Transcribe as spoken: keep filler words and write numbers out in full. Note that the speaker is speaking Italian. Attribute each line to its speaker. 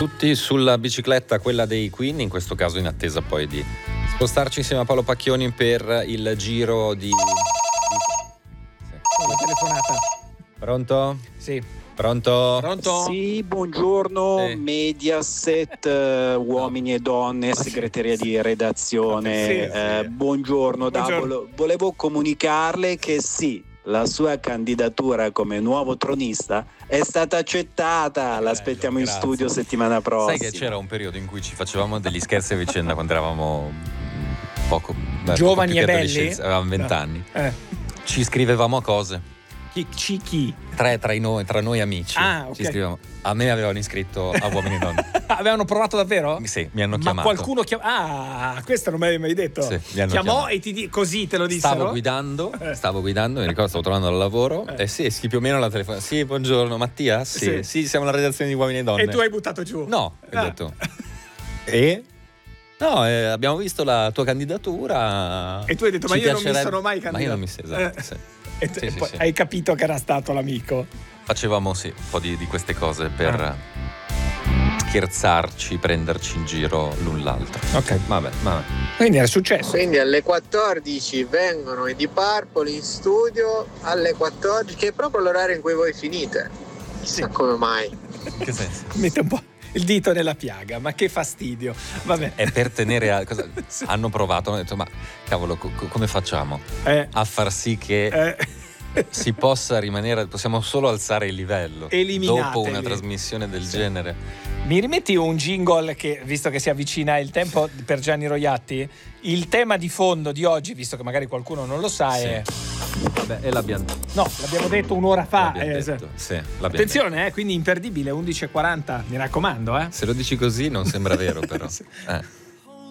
Speaker 1: tutti sulla bicicletta, quella dei Queen, in questo caso in attesa poi di spostarci insieme a Paolo Pacchioni per il giro di...
Speaker 2: Una telefonata.
Speaker 1: Pronto?
Speaker 2: Sì.
Speaker 1: Pronto?
Speaker 2: Pronto?
Speaker 3: Sì, buongiorno,
Speaker 1: Sì.
Speaker 3: Mediaset, eh, uomini e donne, segreteria di redazione.
Speaker 2: Sì, sì.
Speaker 3: Eh, buongiorno, da,
Speaker 2: Buongiorno.
Speaker 3: vole- volevo comunicarle che sì, la sua candidatura come nuovo tronista è stata accettata. L'aspettiamo in
Speaker 1: grazie.
Speaker 3: studio settimana prossima.
Speaker 1: Sai che c'era un periodo in cui ci facevamo degli scherzi a vicenda quando eravamo poco beh,
Speaker 2: Giovani
Speaker 1: poco più
Speaker 2: e
Speaker 1: che
Speaker 2: belli?
Speaker 1: adolescenza, avevamo vent'anni.
Speaker 2: Eh.
Speaker 1: Ci scrivevamo a cose.
Speaker 2: Chi, chi, chi?
Speaker 1: Tre tra noi, tra noi amici.
Speaker 2: Ah, ok.
Speaker 1: Ci scrivevamo. A me avevano iscritto a Uomini e Donne.
Speaker 2: Avevano provato davvero?
Speaker 1: Sì, mi hanno
Speaker 2: Ma
Speaker 1: chiamato.
Speaker 2: qualcuno chiama. Ah, questo non mi avevi mai detto.
Speaker 1: Sì, mi hanno
Speaker 2: Chiamò
Speaker 1: chiamato.
Speaker 2: e ti di... così te lo dissero.
Speaker 1: Stavo guidando,
Speaker 2: Eh.
Speaker 1: stavo guidando, mi ricordo, stavo tornando dal lavoro.
Speaker 2: Eh.
Speaker 1: E sì, sì, più o meno la telefonata. Sì, buongiorno, Mattia? Sì,
Speaker 2: Sì.
Speaker 1: sì, siamo la redazione di Uomini e Donne.
Speaker 2: E tu hai buttato giù.
Speaker 1: No, ho
Speaker 2: Ah.
Speaker 1: detto. E? No, eh, abbiamo visto la tua candidatura.
Speaker 2: E tu hai detto,
Speaker 1: Ci
Speaker 2: ma io non mi
Speaker 1: piacerebbe-
Speaker 2: sono mai
Speaker 1: Ma io
Speaker 2: candidato.
Speaker 1: non mi sei, esatto,
Speaker 2: Eh.
Speaker 1: sì.
Speaker 2: E, t-
Speaker 1: Sì,
Speaker 2: e
Speaker 1: sì,
Speaker 2: poi
Speaker 1: sì.
Speaker 2: hai capito che era stato l'amico.
Speaker 1: Facevamo sì, un po' di, di queste cose per
Speaker 2: Ah.
Speaker 1: scherzarci, prenderci in giro l'un l'altro.
Speaker 2: Ok.
Speaker 1: Vabbè, vabbè.
Speaker 2: Quindi era successo.
Speaker 4: Quindi alle quattordici vengono i Deep Purple in studio, alle quattordici, che è proprio l'orario in cui voi finite. Chissà come mai.
Speaker 1: In che senso?
Speaker 2: Mette un po' il dito nella piaga, ma che fastidio. Vabbè.
Speaker 1: È per tenere a, cosa, hanno provato, hanno detto ma cavolo co- co- come facciamo
Speaker 2: Eh,
Speaker 1: a far sì che
Speaker 2: eh,
Speaker 1: si possa rimanere, possiamo solo alzare il livello
Speaker 2: Eliminateli.
Speaker 1: dopo una trasmissione del
Speaker 2: Sì.
Speaker 1: genere.
Speaker 2: Mi rimetti un jingle che, visto che si avvicina il tempo per Gianni Roiatti, il tema di fondo di oggi, visto che magari qualcuno non lo sa,
Speaker 1: Sì.
Speaker 2: è...
Speaker 1: Vabbè, e l'abbiamo,
Speaker 2: No, l'abbiamo detto un'ora fa.
Speaker 1: l'abbiamo
Speaker 2: eh,
Speaker 1: detto. Sì, l'abbiamo
Speaker 2: Attenzione, eh, quindi imperdibile, undici e quaranta, mi raccomando, eh.
Speaker 1: detto. Se lo dici così non sembra vero però.
Speaker 2: Sì.
Speaker 1: Eh.